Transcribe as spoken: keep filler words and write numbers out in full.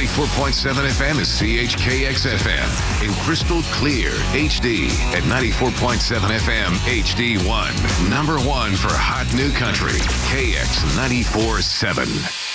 ninety-four point seven F M is C H K X F M. In crystal clear H D at ninety-four point seven F M H D one. Number one for hot new country. K X ninety-four point seven.